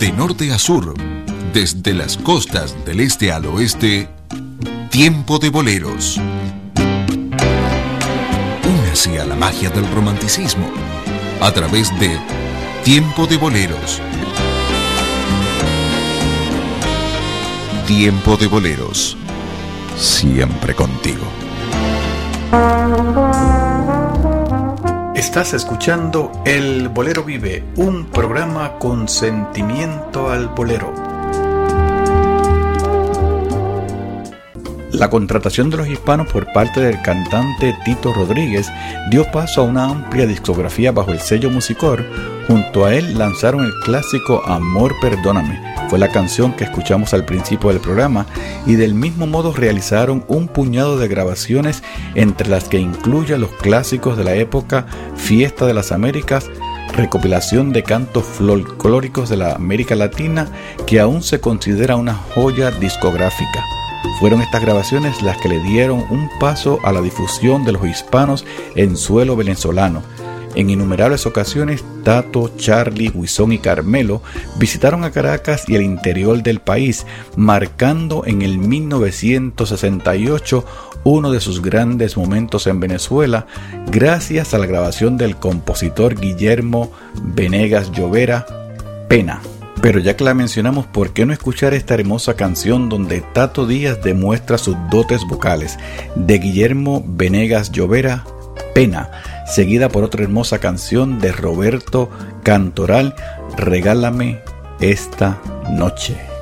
De norte a sur, desde las costas del este al oeste, Tiempo de Boleros. Únase a la magia del romanticismo a través de Tiempo de Boleros. Tiempo de Boleros, siempre contigo. Estás escuchando El Bolero Vive, un programa con sentimiento al bolero. La contratación de los hispanos por parte del cantante Tito Rodríguez dio paso a una amplia discografía bajo el sello Musicor. Junto a él lanzaron el clásico Amor Perdóname. Fue la canción que escuchamos al principio del programa, y del mismo modo realizaron un puñado de grabaciones, entre las que incluye los clásicos de la época, Fiesta de las Américas, recopilación de cantos folclóricos de la América Latina, que aún se considera una joya discográfica. Fueron estas grabaciones las que le dieron un paso a la difusión de los hispanos en suelo venezolano. En innumerables ocasiones, Tato, Charly, Huizón y Carmelo visitaron a Caracas y el interior del país, marcando en el 1968 uno de sus grandes momentos en Venezuela, gracias a la grabación del compositor Guillermo Venegas Llovera, Pena. Pero ya que la mencionamos, ¿por qué no escuchar esta hermosa canción donde Tato Díaz demuestra sus dotes vocales? De Guillermo Venegas Llovera, Pena, seguida por otra hermosa canción de Roberto Cantoral, Regálame esta noche.